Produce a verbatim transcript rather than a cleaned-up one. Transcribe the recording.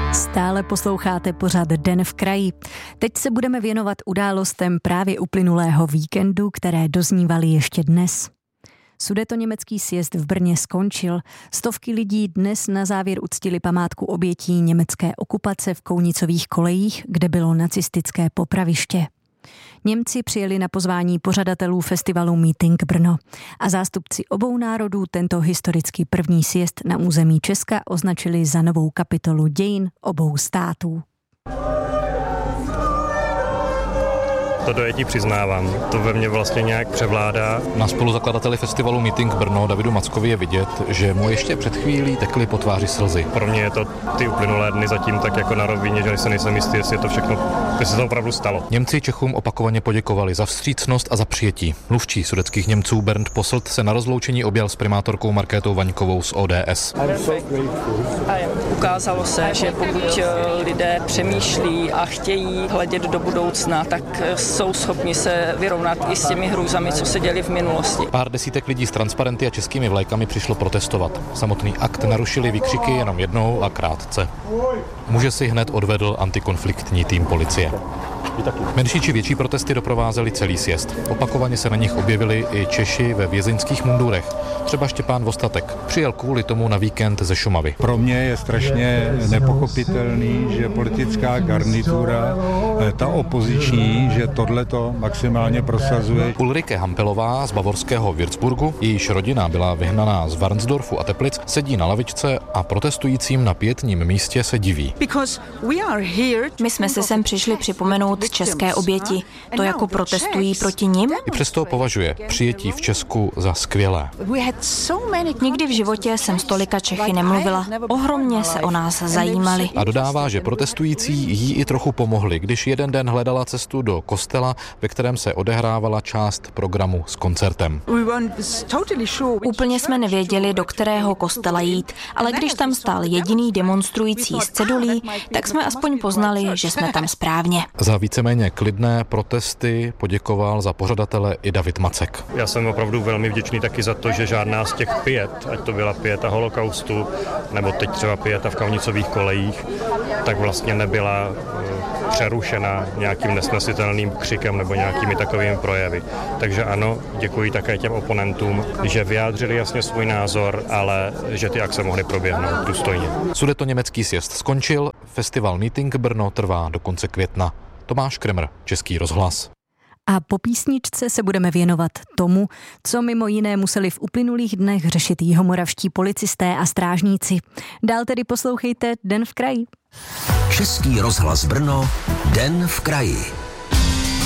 Stále posloucháte pořad Den v kraji. Teď se budeme věnovat událostem právě uplynulého víkendu, které doznívaly ještě dnes. Sudetoněmecký sjezd v Brně skončil. Stovky lidí dnes na závěr uctili památku obětí německé okupace v Kounicových kolejích, kde bylo nacistické popraviště. Němci přijeli na pozvání pořadatelů festivalu Meeting Brno a zástupci obou národů tento historicky první sjezd na území Česka označili za novou kapitolu dějin obou států. To dojetí přiznávám, to ve mně vlastně nějak převládá. Na spoluzakladateli festivalu Meeting Brno Davidu Mackovi je vidět, že mu ještě před chvílí tekly po tváři slzy. Pro mě je to ty uplynulé dny zatím tak jako na rovině, že se nejsem jistý, jestli je to všechno, jestli se to opravdu stalo. Němci Čechům opakovaně poděkovali za vstřícnost a za přijetí. Mluvčí sudetských Němců Bernd Posselt se na rozloučení objal s primátorkou Markétou Vaňkovou z O D S. Ukázalo se, že pokud lidé přemýšlí a chtějí hledět do budoucna, tak jsou schopni se vyrovnat i s těmi hrůzami, co se děli v minulosti. Pár desítek lidí s transparenty a českými vlajkami přišlo protestovat. Samotný akt narušili výkřiky jenom jednou a krátce. Muže si hned odvedl antikonfliktní tým policie. Menší či větší protesty doprovázely celý sjezd. Opakovaně se na nich objevili i Češi ve vězeňských mundurech. Třeba Štěpán Vostatek přijel kvůli tomu na víkend ze Šumavy. Pro mě je strašně nepochopitelný, že politická garnitura, ta opoziční, že tohleto maximálně prosazuje. Ulrike Hampelová z bavorského Würzburgu, jejíž rodina byla vyhnaná z Varnsdorfu a Teplic, sedí na lavičce a protestujícím na pietním místě se diví. My jsme se sem přišli připomenout české oběti. To jako protestují proti nim? I přesto považuje přijetí v Česku za skvělé. Nikdy v životě jsem s tolika Čechy nemluvila. Ohromně se o nás zajímali. A dodává, že protestující jí i trochu pomohli, když jeden den hledala cestu do kostela, ve kterém se odehrávala část programu s koncertem. Úplně jsme nevěděli, do kterého kostela jít, ale když tam stál jediný demonstrující z cedulí, tak jsme aspoň poznali, že jsme tam správně. Za víceméně klidné protesty poděkoval za pořadatele i David Macek. Já jsem opravdu velmi vděčný taky za to, že žádná z těch piet, ať to byla pieta holokaustu, nebo teď třeba pieta v Kaunicových kolejích, tak vlastně nebyla přerušena nějakým nesnesitelným křikem nebo nějakými takovými projevy. Takže ano, děkuji také těm oponentům, že vyjádřili jasně svůj názor, ale že ty akce mohly proběhnout důstojně. Sudetoněmecký sjezd skončil, festival Meeting Brno trvá do konce května. Tomáš Kremer, Český rozhlas. A po písničce se budeme věnovat tomu, co mimo jiné museli v uplynulých dnech řešit jihomoravští policisté a strážníci. Dál tedy poslouchejte Den v kraji. Český rozhlas Brno, Den v kraji.